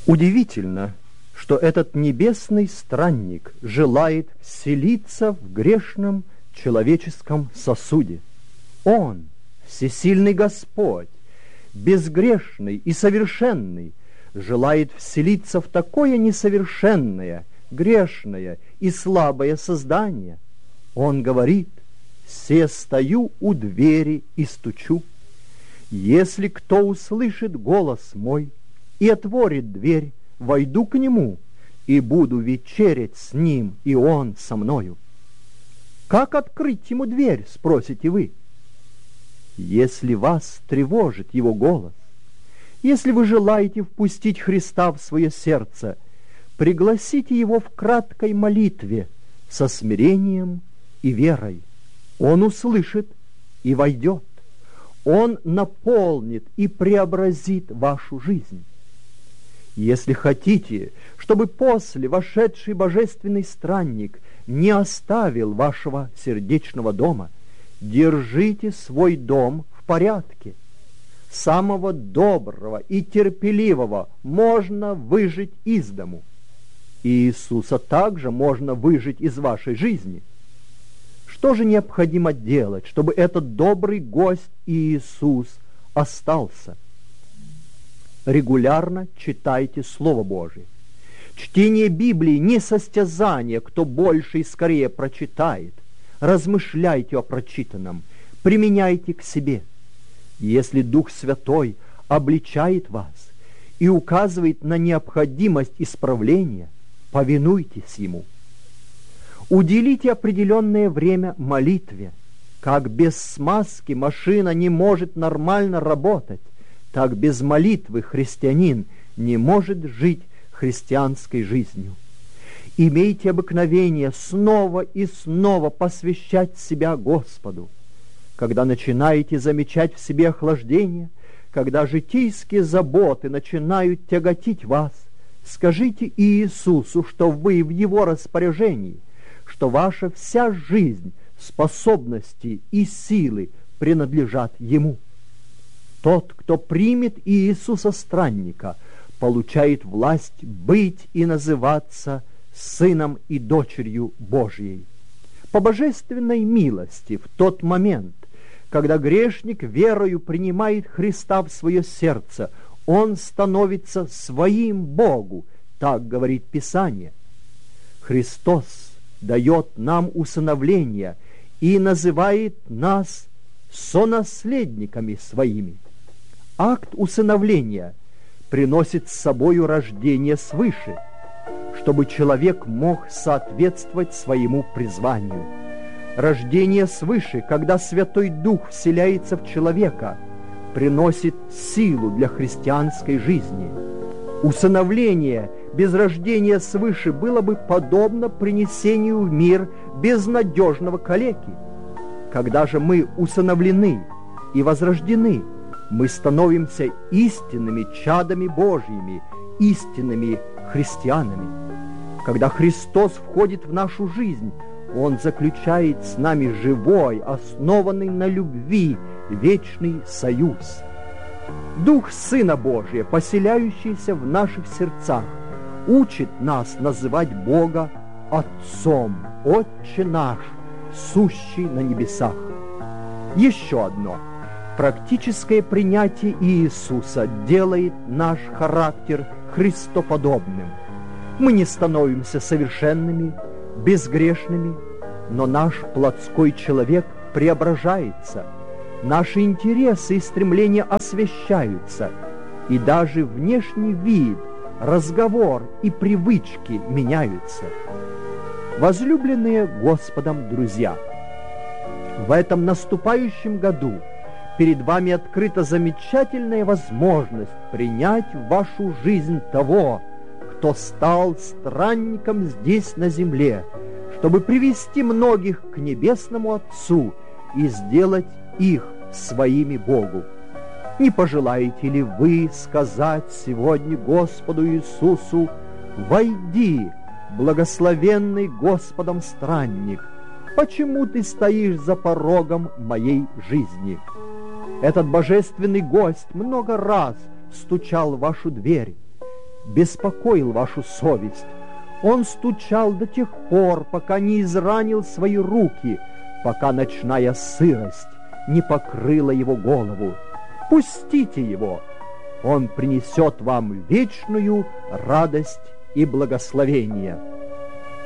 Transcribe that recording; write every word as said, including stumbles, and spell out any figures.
Удивительно, что этот небесный странник желает вселиться в грешном человеческом сосуде. Он, всесильный Господь, безгрешный и совершенный, желает вселиться в такое несовершенное, грешное и слабое создание. Он говорит: «Се стою у двери и стучу. Если кто услышит голос мой и отворит дверь, войду к нему и буду вечерять с ним, и он со мною». Как открыть ему дверь, спросите вы? Если вас тревожит его голос, если вы желаете впустить Христа в свое сердце, пригласите его в краткой молитве со смирением и верой. Он услышит и войдет. Он наполнит и преобразит вашу жизнь. Если хотите, чтобы после вошедший божественный странник не оставил вашего сердечного дома, держите свой дом в порядке. Самого доброго и терпеливого можно выжить из дому. И Иисуса также можно выжить из вашей жизни. Что же необходимо делать, чтобы этот добрый гость Иисус остался? Регулярно читайте Слово Божие. Чтение Библии не состязание, кто больше и скорее прочитает. Размышляйте о прочитанном, применяйте к себе. Если Дух Святой обличает вас и указывает на необходимость исправления, повинуйтесь Ему. Уделите определенное время молитве. Как без смазки машина не может нормально работать, так без молитвы христианин не может жить христианской жизнью. Имейте обыкновение снова и снова посвящать себя Господу. Когда начинаете замечать в себе охлаждение, когда житейские заботы начинают тяготить вас, скажите Иисусу, что вы в Его распоряжении, что ваша вся жизнь, способности и силы принадлежат Ему. Тот, кто примет Иисуса странника, получает власть быть и называться сыном и дочерью Божьей. По божественной милости в тот момент, когда грешник верою принимает Христа в свое сердце, он становится своим Богу, так говорит Писание. Христос дает нам усыновление и называет нас сонаследниками своими. Акт усыновления приносит с собою рождение свыше, чтобы человек мог соответствовать своему призванию. Рождение свыше, когда Святой Дух вселяется в человека, приносит силу для христианской жизни. Усыновление без рождения свыше было бы подобно принесению в мир безнадежного калеки. Когда же мы усыновлены и возрождены, мы становимся истинными чадами Божьими, истинными христианами. Когда Христос входит в нашу жизнь, Он заключает с нами живой, основанный на любви, вечный союз. Дух Сына Божия, поселяющийся в наших сердцах, учит нас называть Бога Отцом, Отче наш, сущий на небесах. Еще одно. Практическое принятие Иисуса делает наш характер христоподобным. Мы не становимся совершенными, безгрешными, но наш плотской человек преображается, наши интересы и стремления освящаются, и даже внешний вид, разговор и привычки меняются. Возлюбленные Господом друзья, в этом наступающем году перед вами открыта замечательная возможность принять в вашу жизнь того, кто стал странником здесь на земле, чтобы привести многих к Небесному Отцу и сделать их своими Богу. Не пожелаете ли вы сказать сегодня Господу Иисусу: «Войди, благословенный Господом странник, почему ты стоишь за порогом моей жизни?» Этот божественный гость много раз стучал в вашу дверь. беспокоил вашу совесть. Он стучал до тех пор, пока не изранил свои руки, пока ночная сырость не покрыла его голову. Пустите его, он принесет вам вечную радость и благословение.